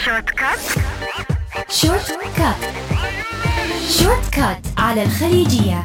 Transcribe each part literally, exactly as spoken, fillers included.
شورت كات شورت كات شورت كات على الخليجية.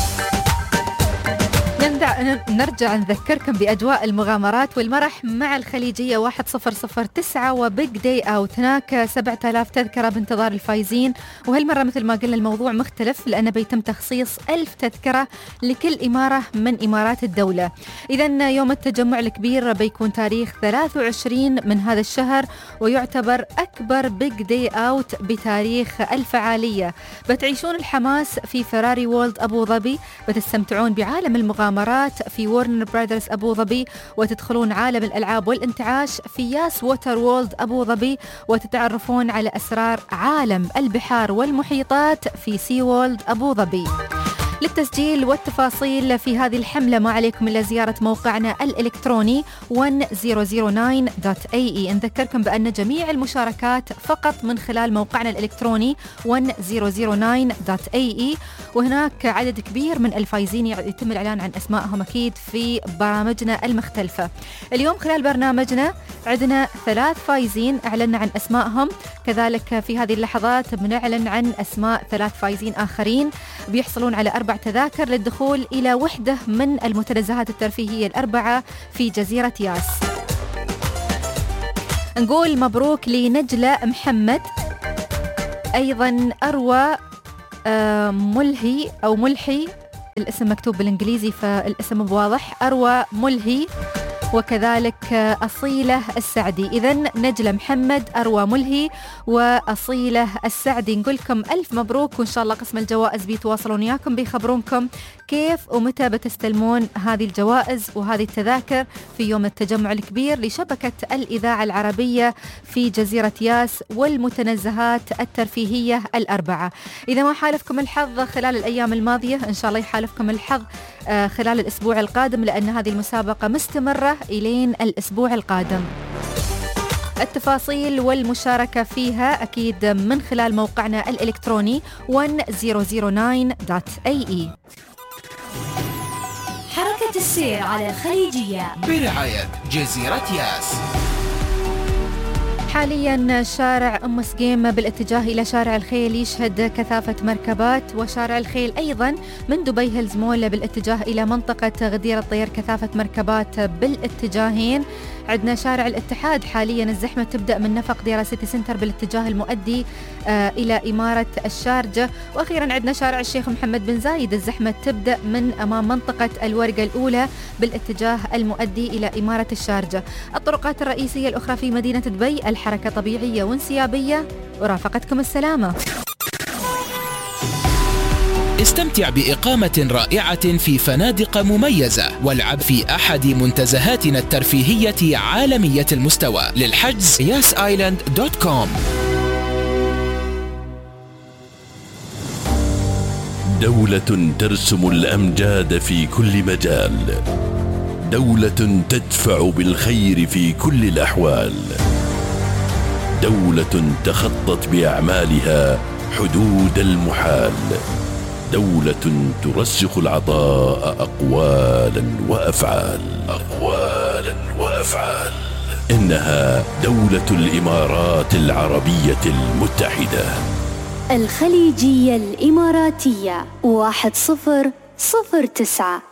نرجع نذكركم بأجواء المغامرات والمرح مع الخليجية واحد صفر صفر تسعة وبيج داي أوت. هناك سبعة آلاف تذكرة بانتظار الفايزين، وهالمرة مثل ما قلنا الموضوع مختلف لأنه بيتم تخصيص ألف تذكرة لكل إمارة من إمارات الدولة. إذن يوم التجمع الكبير بيكون تاريخ ثلاثة وعشرين من هذا الشهر، ويعتبر أكبر بيج داي أوت بتاريخ الفعالية. بتعيشون الحماس في فراري وورلد أبو ظبي، بتستمتعون بعالم المغامرات في وورنر براذرز أبو ظبي، وتدخلون عالم الألعاب والانتعاش في ياس ووتر وورلد أبو ظبي، وتتعرفون على أسرار عالم البحار والمحيطات في سي وورلد أبو ظبي. للتسجيل والتفاصيل في هذه الحملة ما عليكم إلا زيارة موقعنا الإلكتروني ألف وتسعة دوت إيه إي. نذكركم بأن جميع المشاركات فقط من خلال موقعنا الإلكتروني ألف وتسعة دوت إيه إي، وهناك عدد كبير من الفايزين يتم الإعلان عن أسمائهم أكيد في برامجنا المختلفة. اليوم خلال برنامجنا عندنا ثلاث فايزين أعلنا عن أسمائهم، كذلك في هذه اللحظات بنعلن عن أسماء ثلاث فايزين آخرين بيحصلون على أربع تذاكر للدخول إلى وحدة من المتنزهات الترفيهية الأربعة في جزيرة ياس. نقول مبروك لنجلة محمد، أيضا أروى آه ملهي أو ملحي، الاسم مكتوب بالإنجليزي فالاسم بواضح، أروى ملهي، وكذلك أصيلة السعدي. إذن نجلة محمد، أروى ملهي، وأصيلة السعدي. نقول لكم ألف مبروك، وإن شاء الله قسم الجوائز بيتواصلون وياكم بيخبرونكم كيف ومتى بتستلمون هذه الجوائز وهذه التذاكر في يوم التجمع الكبير لشبكة الإذاعة العربية في جزيرة ياس والمتنزهات الترفيهية الأربعة. إذا ما حالفكم الحظ خلال الأيام الماضية إن شاء الله يحالفكم الحظ خلال الأسبوع القادم، لأن هذه المسابقة مستمرة إلين الأسبوع القادم. التفاصيل والمشاركة فيها أكيد من خلال موقعنا الإلكتروني ألف وتسعة دوت إيه إي. حركة السير على الخليجية برعاية جزيرة ياس. حاليا شارع أم سقيم بالاتجاه إلى شارع الخيل يشهد كثافة مركبات، وشارع الخيل أيضا من دبي هيلز مول بالاتجاه إلى منطقة غدير الطير كثافة مركبات بالاتجاهين. عندنا شارع الاتحاد حاليا الزحمة تبدأ من نفق ديرة سيتي سنتر بالاتجاه المؤدي آه إلى إمارة الشارجة. وأخيرا عندنا شارع الشيخ محمد بن زايد الزحمة تبدأ من أمام منطقة الورقة الأولى بالاتجاه المؤدي إلى إمارة الشارجة. الطرقات الرئيسية الأخرى في مدينة دبي الحركة طبيعية وانسيابية، ورافقتكم السلامة. استمتع بإقامة رائعة في فنادق مميزة، والعب في أحد منتزهاتنا الترفيهية عالمية المستوى. للحجز ياس آيلاند دوت كوم. دولة ترسم الأمجاد في كل مجال، دولة تدفع بالخير في كل الأحوال، دولة تخطت بأعمالها حدود المحال، دولة ترسخ العطاء أقوالا وأفعال أقوالا وأفعال إنها دولة الإمارات العربية المتحدة. الخليجية الإماراتية واحد صفر صفر تسعة.